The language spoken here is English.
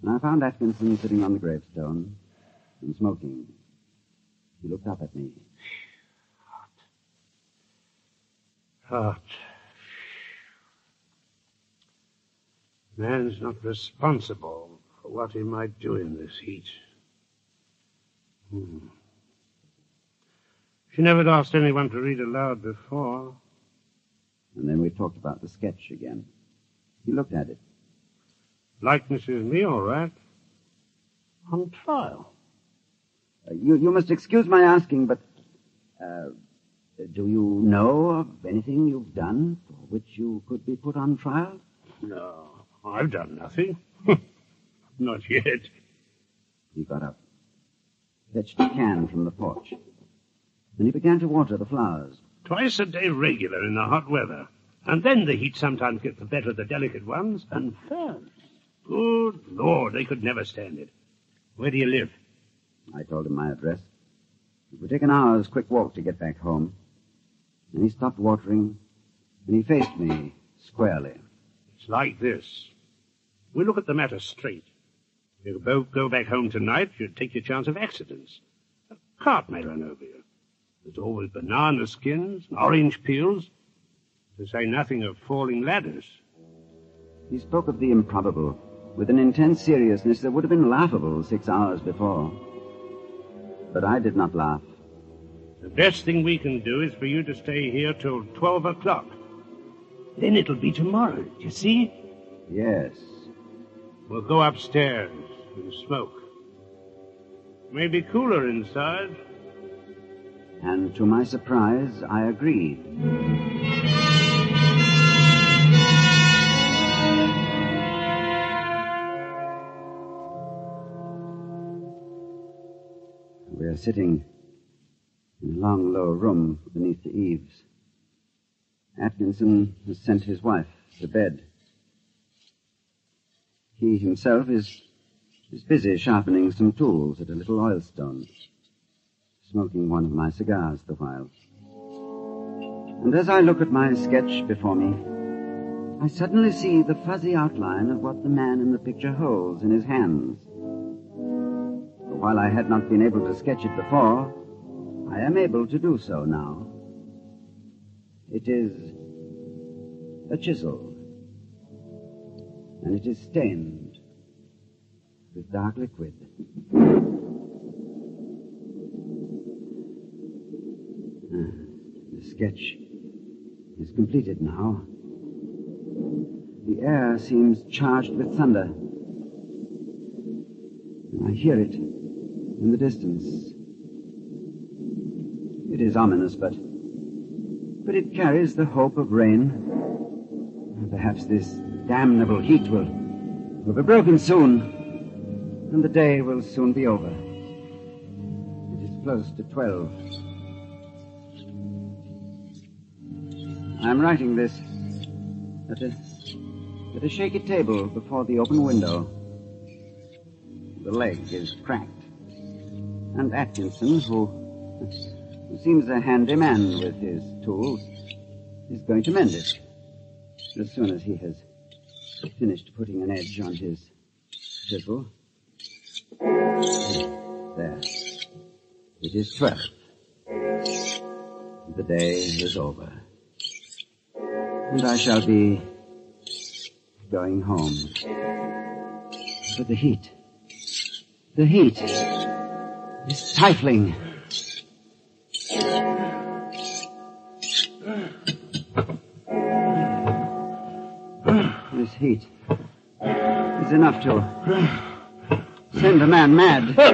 And I found Atkinson sitting on the gravestone and smoking. He looked up at me. Hot. Man's not responsible for what he might do in this heat. She never asked anyone to read aloud before. And then we talked about the sketch again. He looked at it. Likeness is me, all right. On trial. You must excuse my asking, but do you know of anything you've done for which you could be put on trial? No, I've done nothing. Not yet. He got up, fetched a can from the porch. Then he began to water the flowers. Twice a day regular in the hot weather. And then the heat sometimes gets the better of the delicate ones. And ferns. Good Lord, they could never stand it. Where do you live? I told him my address. It would take an hour's quick walk to get back home. Then he stopped watering, and he faced me squarely. It's like this. We look at the matter straight. If you both go back home tonight, you'd take your chance of accidents. A cart may run over you. There's always banana skins, and orange peels, to say nothing of falling ladders. He spoke of the improbable with an intense seriousness that would have been laughable 6 hours before. But I did not laugh. The best thing we can do is for you to stay here till 12 o'clock. Then it'll be tomorrow, do you see? Yes. We'll go upstairs and smoke. Maybe cooler inside. And to my surprise, I agreed. We are sitting in a long, low room beneath the eaves. Atkinson has sent his wife to bed. He himself is busy sharpening some tools at a little oilstone, smoking one of my cigars the while. And as I look at my sketch before me, I suddenly see the fuzzy outline of what the man in the picture holds in his hands. For while I had not been able to sketch it before, I am able to do so now. It is a chisel, and it is stained with dark liquid. The sketch is completed now. The air seems charged with thunder. I hear it in the distance. It is ominous, but it carries the hope of rain. Perhaps this damnable heat will be broken soon, and the day will soon be over. It is close to 12. I am writing this at a shaky table before the open window. The leg is cracked, and Atkinson, who seems a handy man with his tools, is going to mend it as soon as he has finished putting an edge on his chisel. There. It is 12. The day is over. And I shall be going home. But the heat is stifling. This heat is enough to send a man mad.